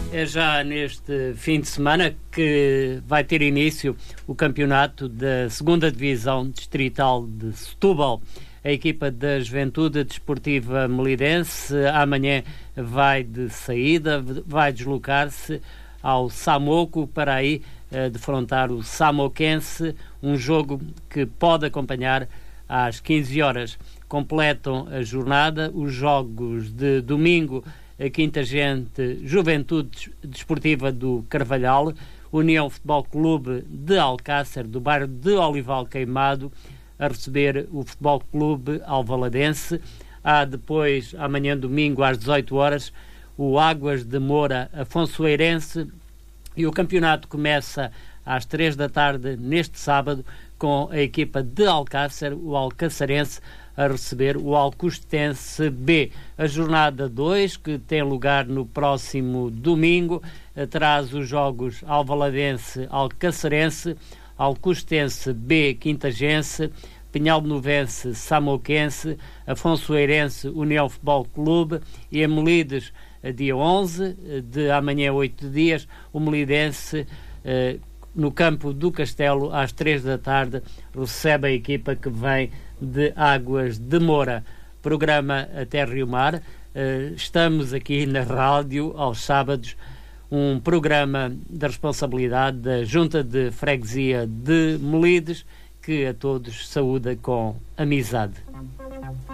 É já neste fim de semana que vai ter início o campeonato da 2ª Divisão Distrital de Setúbal. A equipa da Juventude Desportiva Melidense amanhã vai de saída, vai deslocar-se ao Samoco para aí defrontar o Samoquense, um jogo que pode acompanhar às 15 horas. Completam a jornada os jogos de domingo, a Quintagente Juventude Desportiva do Carvalhal, União Futebol Clube de Alcácer, do bairro de Olival Queimado, a receber o Futebol Clube Alvaladense. Há depois, amanhã domingo, às 18 horas, o Águas de Moura Afonsoeirense, e o campeonato começa às 3 da tarde neste sábado com a equipa de Alcácer, o Alcaçarense, a receber o Alcostense B. A jornada 2, que tem lugar no próximo domingo, traz os jogos Alvaladense-Alcaçarense, Alcostense B, Quintagense, Pinhalnovense, Samoquense, Afonsoeirense, União Futebol Clube, e a Melides, dia 11, de amanhã 8 dias, o Melidense, no campo do Castelo, às 3 da tarde, recebe a equipa que vem de Águas de Moura. Programa até Rio Mar. Estamos aqui na rádio aos sábados, um programa da responsabilidade da Junta de Freguesia de Melides, que a todos saúda com amizade.